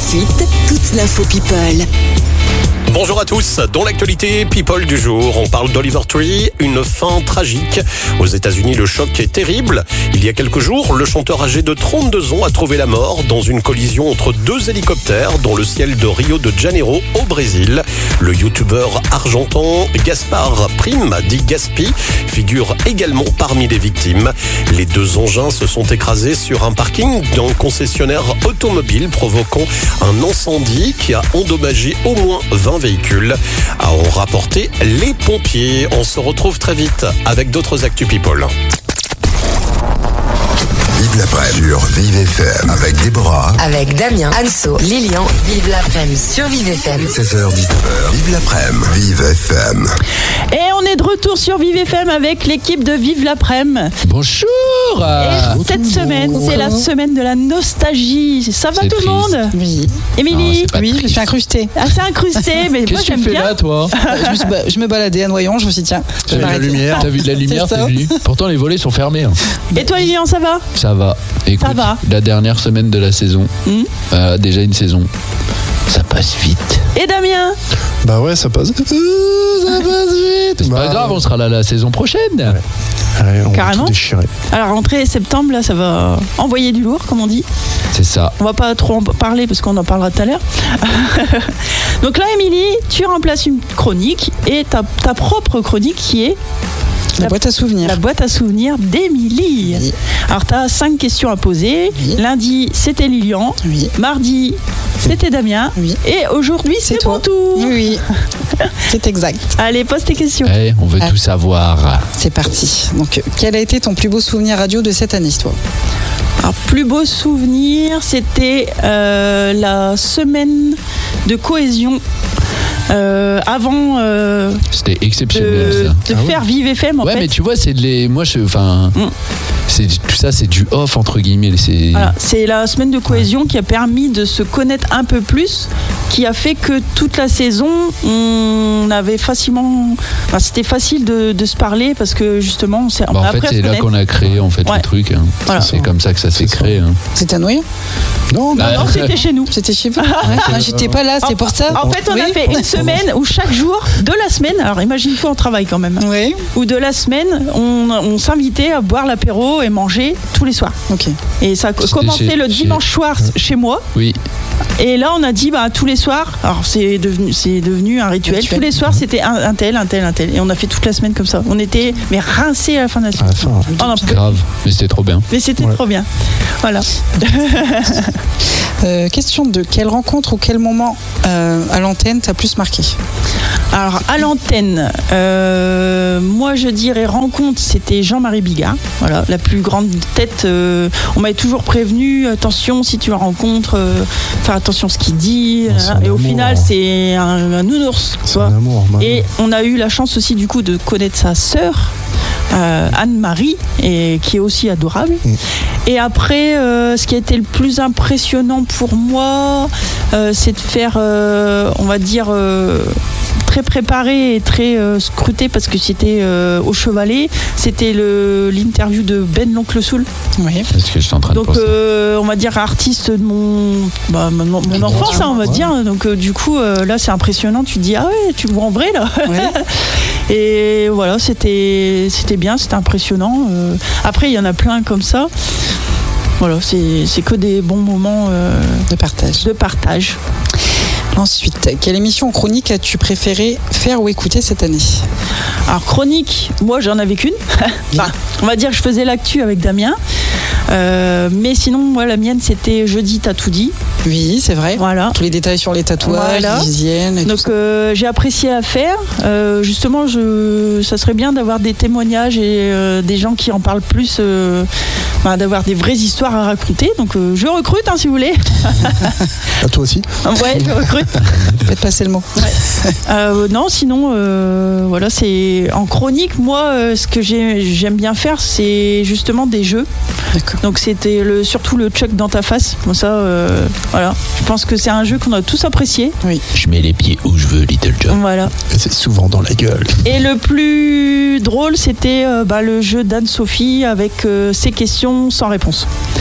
suite, toute l'info People. Bonjour à tous. Dans l'actualité People du jour, on parle d'Oliver Tree, une fin tragique. Aux États-Unis, le choc est terrible. Il y a quelques jours, le chanteur âgé de 32 ans a trouvé la mort dans une collision entre deux hélicoptères dans le ciel de Rio de Janeiro, au Brésil. Le youtubeur argentin Gaspard Prime, dit Gaspi, figure également parmi les victimes. Les deux engins se sont écrasés sur un parking d'un concessionnaire automobile, provoquant un incendie qui a endommagé au moins 20 véhicules, ont rapporté les pompiers. On se retrouve très vite avec d'autres Actu People. Vive l'après-midi sur Vive FM avec Déborah, Avec Damien, Anso, Lilian, vive l'après-midi sur Vive FM. 16h-19h. Vive l'après-midi, Vive FM. Et on est de retour sur Vive FM avec l'équipe de Vive l'après-midi. Bonjour. Et cette semaine, c'est la semaine de la nostalgie. Ça va C'est tout le triste. monde? Oui. Émilie? Non, Oui, je me suis incrustée. Ah, c'est incrusté, mais moi Qu'est-ce que tu j'aime fais bien. là, toi? Je me baladais à Noyon, je me suis dit tiens, je vais m'arrêter. T'as vu de la lumière, C'est ça. t'es venu. Pourtant, les volets sont fermés. hein. Et toi Lilian, ça va? Ça va. Écoute, Ça va. la dernière semaine de la saison, déjà une saison, ça passe vite. Et Damien? Bah ouais, ça passe. Ça passe vite. C'est pas grave, on sera là la saison prochaine. Allez, on Carrément. va tout déchirer. À la rentrée septembre, là, ça va envoyer du lourd, comme on dit. C'est ça. On va pas trop en parler parce qu'on en parlera tout à l'heure. Donc là, Émilie, tu remplaces une chronique et ta propre chronique qui est La boîte à souvenirs. la boîte à souvenirs d'Émilie. Oui. Alors, tu as 5 questions à poser. Oui. Lundi, c'était Lilian. Oui. Mardi, c'était Damien. Oui. Et aujourd'hui, c'est toi. mon tour. Oui, c'est exact. Allez, pose tes questions. Eh, on veut Ah. tout savoir. C'est parti. Donc, quel a été ton plus beau souvenir radio de cette année, toi? Alors, plus beau souvenir, c'était la semaine de cohésion. Avant C'était exceptionnel, de ça. faire Vive FM, en Ouais, fait. mais tu vois, c'est de les. Moi, tout ça, c'est du off, entre guillemets. C'est. Voilà, c'est la semaine de cohésion qui a permis de se connaître un peu plus, qui a fait que toute la saison, on avait facilement. Enfin, c'était facile de se parler parce que justement, on Bah, en a fait, appris à se c'est là connaître. qu'on a créé en fait Ouais. le truc. hein. Voilà. C'est comme ça que ça s'est créé. hein. C'était à Noyon? Non, Bah, Non, c'était chez nous. C'était chez vous? Ah, j'étais pas là, c'est pour ça. En fait, on a Oui. fait une semaine où chaque jour de la semaine, alors imagine-toi, on travaille quand même, Oui. où de la semaine, on s'invitait à boire l'apéro et manger tous les soirs. Ok. Et ça a commencé le dimanche soir chez moi. Oui. Et là, on a dit, tous les soirs, alors c'est devenu un rituel. Rituel. Tous les soirs, c'était un tel. Et on a fait toute la semaine comme ça. On était, mais rincés à la fin de la à semaine. la fin. Oh, non, Grave. Mais c'était trop bien. mais c'était Ouais. trop bien. Voilà. Question de quelle rencontre ou quel moment à l'antenne t'as plus marqué? Alors, à l'antenne, moi, je dirais rencontre, c'était Jean-Marie Bigard. Voilà, la plus grande tête. On m'avait toujours prévenu, attention, si tu le rencontres, faire attention à ce qu'il dit. C'est un Et au amour. final, c'est un nounours. tu C'est vois. un amour. bah. Et on a eu la chance aussi du coup de connaître sa sœur Anne-Marie, et qui est aussi adorable. Et après, ce qui a été le plus impressionnant pour moi, c'est de faire, on va dire, très préparé et très scruté, parce que c'était au Chevalet. C'était l'interview de Ben l'Oncle Soul. Oui. C'est ce que je suis en train de Donc, penser. on va dire artiste de mon enfance, hein, on va dire. Donc, du coup, là, c'est impressionnant. Tu te dis, ah ouais, tu me vois en vrai, là. Ouais. Et voilà, c'était bien, c'était impressionnant. Après, il y en a plein comme ça. Voilà, c'est que des bons moments De partage. de partage. Ensuite, quelle émission chronique as-tu préféré faire ou écouter cette année? Alors, chronique, moi, j'en avais qu'une. Enfin, on va dire que je faisais l'actu avec Damien. Mais sinon, moi, la mienne, c'était Jeudi, t'as tout dit. Oui, c'est vrai. Voilà. Tous les détails sur les tatouages, Voilà. l'hygiène et tout Donc ça. j'ai apprécié à faire. Justement, ça serait bien d'avoir des témoignages et des gens qui en parlent plus, d'avoir des vraies histoires à raconter. Donc je recrute, si vous voulez. À toi aussi. Ouais, je recrute. Faites passer le mot. Non, sinon, voilà, c'est en chronique. Moi, ce que j'aime bien faire, c'est justement des jeux. D'accord. Donc c'était surtout le Chuck dans ta face. Bon, ça, voilà. Je pense que c'est un jeu qu'on a tous apprécié. Je mets les pieds où je veux, Little John. Voilà. Et c'est souvent dans la gueule. Et le plus drôle, c'était le jeu d'Anne-Sophie avec ses questions sans réponse.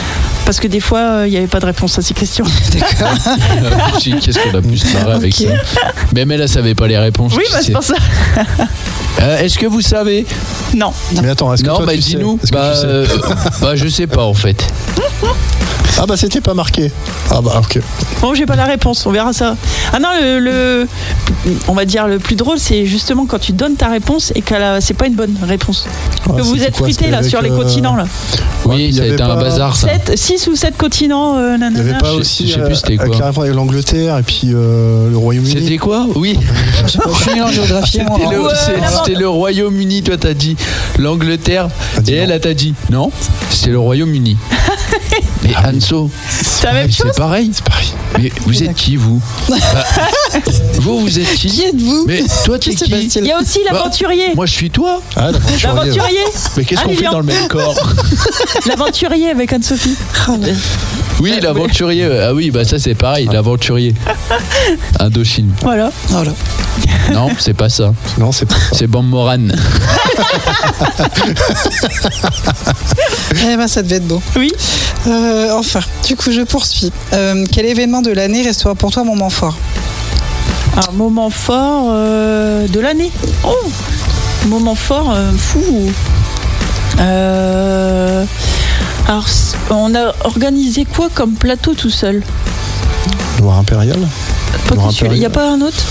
Parce que des fois, il n'y avait pas de réponse à ces questions. Qu'est-ce qu'on a pu se marrer avec ça? Même elle savait pas les réponses. Oui, bah, c'est pour ça. Est-ce que vous savez? Non. Mais attends, est-ce que Non, toi, bah tu sais? dis-nous. Est-ce que tu sais Je sais pas en fait. Ah bah c'était pas marqué. Ah bah ok. Bon, j'ai pas la réponse, on verra ça. Ah non, on va dire le plus drôle, c'est justement quand tu donnes ta réponse et que c'est pas une bonne réponse. Ouais, que vous c'était êtes quoi, fruité c'était là avec, sur les continents là. Oui, il y ça a avait été un pas- bazar ça. 6 ou 7 continents, Il n'y avait nanana. pas Je aussi sais plus c'était quoi. carrément avec l'Angleterre et puis le Royaume-Uni. C'était quoi? Oui. Je suis nul en géographie. moi. C'était le Royaume-Uni, toi t'as dit l'Angleterre dit et elle non. t'a dit non, c'était le Royaume-Uni. Mais Anso, C'est la même chose. c'est pareil. C'est pareil. Mais vous êtes qui vous? Vous êtes qui? Qui êtes-vous? Mais toi t'es Qui se qui? passe-t-il? Il y a aussi l'aventurier. Moi je suis toi. Ah l'aventurier. L'aventurier. Mais qu'est-ce qu'on fait Lilian. dans le même corps? L'aventurier avec Anne-Sophie. Oui, l'aventurier. Ah oui, bah ça c'est pareil, l'aventurier. Indochine. Voilà. Voilà. Non, c'est pas ça. Non, c'est pas ça. C'est Bammoran. Eh ben, ça devait être beau. Oui. Enfin, du coup, je poursuis. Quel événement de l'année restera pour toi un moment fort? Un moment fort de l'année. Oh, moment fort fou. Alors, on a organisé quoi comme plateau tout seul? Noir impérial. Pas Noir que celui-là. Il n'y a impérial. pas un autre?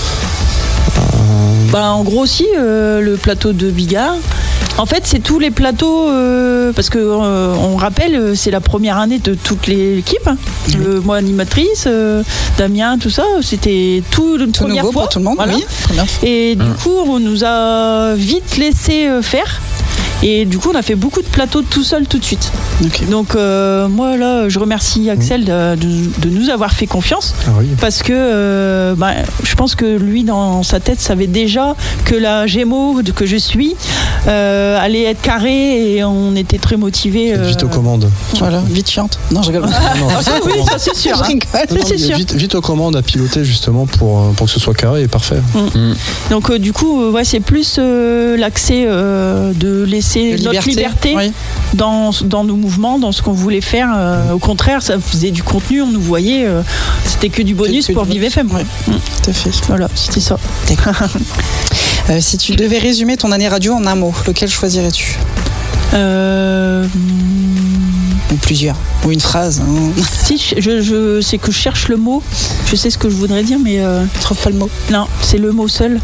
En gros aussi, le plateau de Bigard. En fait, c'est tous les plateaux, parce que on rappelle, c'est la première année de toute l'équipe. Hein. Moi, animatrice, Damien, tout ça, c'était tout une Tout première nouveau fois. pour tout le monde, Voilà. oui. Première fois. Et du coup, on nous a vite laissé faire. Et du coup, on a fait beaucoup de plateaux tout seul tout de suite. Ok. Donc moi là, je remercie Axel de nous avoir fait confiance. Ah oui. Parce que je pense que lui, dans sa tête, savait déjà que la Gémeaux que je suis allait être carrée et on était très motivés. Vite aux commandes. Voilà, vite chiante. Non, je rigole. Non, Ah, ça, oui, ça c'est sûr. Je hein. rigole. Non, c'est mais sûr. vite aux commandes à piloter justement pour que ce soit carré et parfait. Donc du coup, c'est plus l'accès de laisser notre liberté Oui. dans nos mouvements, dans ce qu'on voulait faire. Au contraire, ça faisait du contenu, on nous voyait. C'était que du bonus Que pour du Vive FM. Ouais, tout à fait. Voilà, c'était ça. Si tu devais résumer ton année radio en un mot, lequel choisirais-tu? Ou plusieurs. Ou une phrase. Hein. Si je sais que je cherche le mot, je sais ce que je voudrais dire, mais Je trouve pas le mot. non, c'est le mot seul.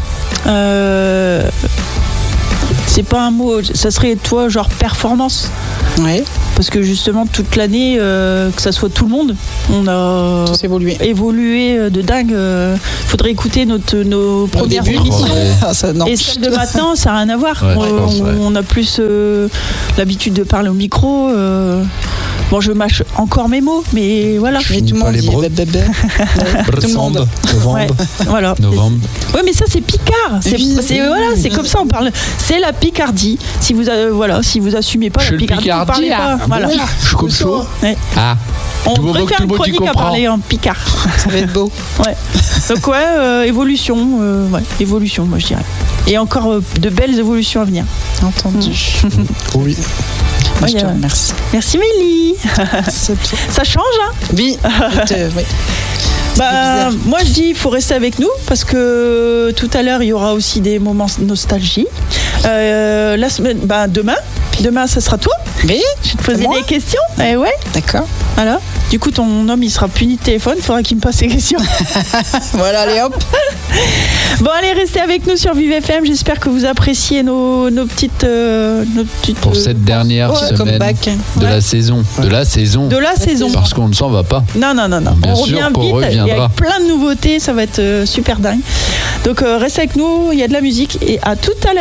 C'est pas un mot, ça serait toi genre performance. Oui, Parce que justement toute l'année, que ça soit tout le monde, on a tout évolué. évolué de dingue. Faudrait écouter nos premières début. émissions. Ah, ça, non. Et celle de maintenant, ça n'a rien à voir. Ouais, je pense, ouais. On a plus l'habitude de parler au micro. Bon, je mâche encore mes mots, mais voilà. Mais tout le pas monde les dit breux. bébé. Tout le monde. Novembre. Ouais, voilà. Novembre. Ouais, mais ça c'est Picard. Oui, Voilà, c'est comme ça on parle. C'est la Picardie. Si vous si vous assumez pas Je la suis le Picardie, vous parlez Picardien. pas. Voilà. Je coupe chaud. Ouais. Ah. On Tout le devrait monde- faire tout le une monde qui chronique à comprend. parler en Picard. Ça va être beau. Ouais. Donc évolution, évolution, moi je dirais. Et encore de belles évolutions à venir. Entendu. Oui. Moi, je Ouais, te remercie. Merci Mélie. C'est tout. Ça change, hein? Oui. Oui. Bah, bizarre. moi je dis il faut rester avec nous parce que tout à l'heure il y aura aussi des moments nostalgie. La semaine, demain ça sera toi. Oui. Je vais te poser Moi des questions. Eh ouais, D'accord. voilà. Du coup ton homme il sera puni de téléphone, il faudra qu'il me passe ses questions. Voilà, allez hop. Bon allez, restez avec nous sur Vive FM. J'espère que vous appréciez nos petites Pour cette dernière ouais, semaine comeback. de Ouais. la saison. De la saison. de la saison. Parce qu'on ne s'en va pas. Non. Bien On sûr revient qu'on vite et reviendra. avec plein de nouveautés, ça va être super dingue. Donc restez avec nous, il y a de la musique et à tout à l'heure.